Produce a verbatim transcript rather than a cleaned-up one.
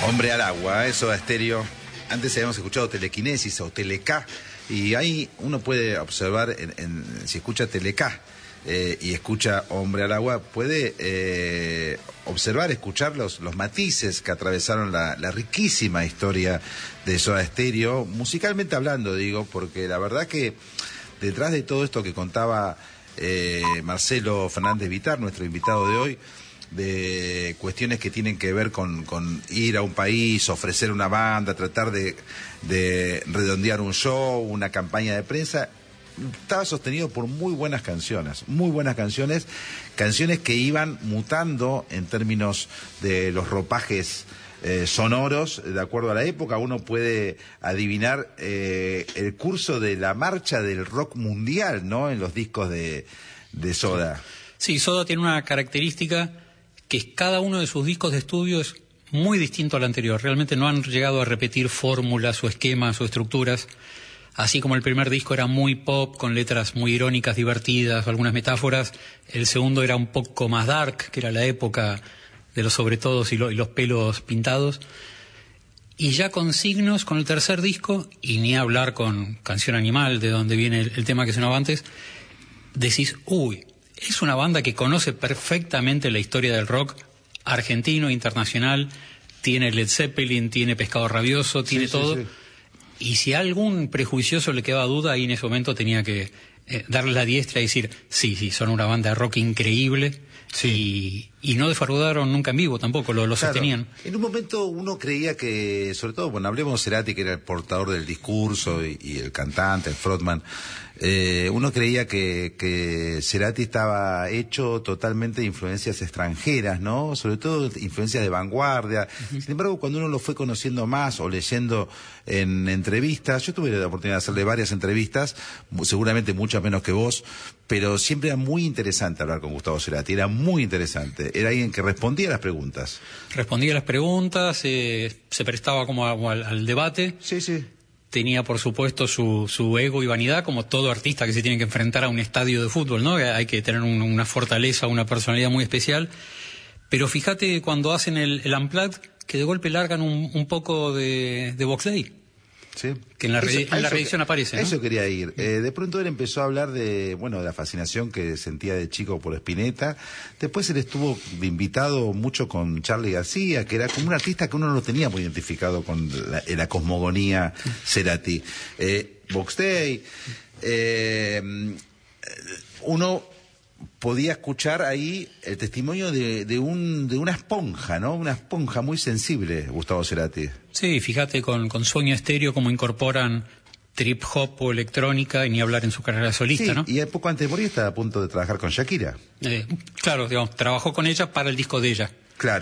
Hombre al agua, eso a estéreo. Antes habíamos escuchado telequinesis o teleca, y ahí uno puede observar, en, en, si escucha teleca eh, y escucha Hombre al agua, puede eh, observar, escuchar los, los matices que atravesaron la, la riquísima historia de Soda Stereo, musicalmente hablando, digo, porque la verdad que detrás de todo esto que contaba eh, Marcelo Fernández Vitar, nuestro invitado de hoy, de cuestiones que tienen que ver con, con ir a un país, ofrecer una banda, tratar de, de redondear un show, una campaña de prensa, estaba sostenido por muy buenas canciones, muy buenas canciones, canciones que iban mutando en términos de los ropajes eh, sonoros, de acuerdo a la época. Uno puede adivinar eh, el curso de la marcha del rock mundial, ¿no?, en los discos de, de Soda. Sí, Soda tiene una característica, que cada uno de sus discos de estudio es muy distinto al anterior. Realmente no han llegado a repetir fórmulas o esquemas o estructuras. Así como el primer disco era muy pop, con letras muy irónicas, divertidas, algunas metáforas, el segundo era un poco más dark, que era la época de los sobretodos y, lo, y los pelos pintados. Y ya con signos, con el tercer disco, y ni hablar con Canción Animal, de donde viene el, el tema que sonaba antes, decís, uy, es una banda que conoce perfectamente la historia del rock argentino, internacional, tiene Led Zeppelin, tiene Pescado Rabioso, tiene sí, todo. Sí, sí. Y si a algún prejuicioso le quedaba duda, ahí en ese momento tenía que eh, darle la diestra y decir, sí, sí, son una banda de rock increíble. Sí. Y, y no defraudaron nunca en vivo tampoco, lo, lo claro, sostenían. En un momento uno creía que, sobre todo, bueno, hablemos de Cerati, que era el portador del discurso y, y el cantante, el frontman, eh, uno creía que, que Cerati estaba hecho totalmente de influencias extranjeras, ¿no? Sobre todo influencias de vanguardia. Uh-huh. Sin embargo, cuando uno lo fue conociendo más o leyendo en entrevistas, yo tuve la oportunidad de hacerle varias entrevistas, seguramente muchas menos que vos, pero siempre era muy interesante hablar con Gustavo Cerati, era muy interesante. Era alguien que respondía a las preguntas. Respondía a las preguntas, eh, se prestaba como, a, como al, al debate. Sí, sí. Tenía, por supuesto, su, su ego y vanidad, como todo artista que se tiene que enfrentar a un estadio de fútbol, ¿no? Hay que tener un, una fortaleza, una personalidad muy especial. Pero fíjate cuando hacen el, el Unplugged, que de golpe largan un, un poco de, de Box Day. Sí. Que en la, eso, en la eso, reedición aparece, ¿no? Eso quería ir. Eh, de pronto él empezó a hablar de, bueno, de la fascinación que sentía de chico por Spinetta. Después él estuvo invitado mucho con Charly García, que era como un artista que uno no lo tenía muy identificado con la, la cosmogonía Cerati. Eh, Box Day. Eh, uno podía escuchar ahí el testimonio de, de, un, de una esponja, ¿no? Una esponja muy sensible, Gustavo Cerati. Sí, fíjate con, con Sueño Estéreo cómo incorporan trip hop o electrónica, y ni hablar en su carrera solista, sí, ¿no? Y poco antes de morir estaba a punto de trabajar con Shakira. Eh, claro, digamos, trabajó con ella para el disco de ella.